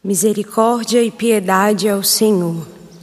Misericórdia e piedade ao Senhor.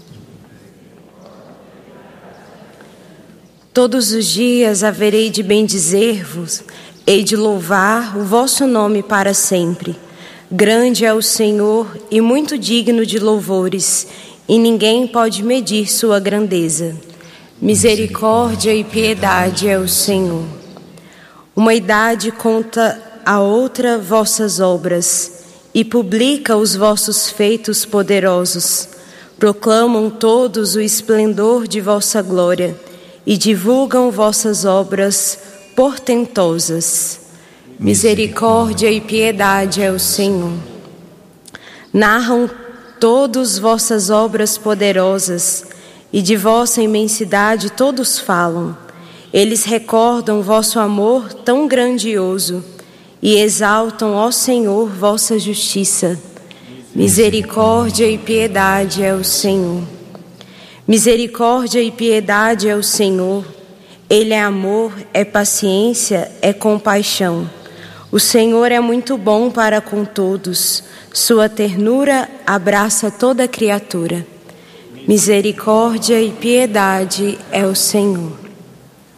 Todos os dias haverei de bendizer-vos, hei de louvar o vosso nome para sempre. Grande é o Senhor e muito digno de louvores, e ninguém pode medir sua grandeza. Misericórdia e piedade é o Senhor. Uma idade conta a outra vossas obras, e publica os vossos feitos poderosos. Proclamam todos o esplendor de vossa glória, e divulgam vossas obras portentosas. Misericórdia e piedade é o Senhor. Narram todos vossas obras poderosas, e de vossa imensidade todos falam. Eles recordam vosso amor tão grandioso, e exaltam, ó Senhor, vossa justiça. Misericórdia e piedade é o Senhor. Misericórdia e piedade é o Senhor. Ele é amor, é paciência, é compaixão. O Senhor é muito bom para com todos. Sua ternura abraça toda criatura. Misericórdia e piedade é o Senhor.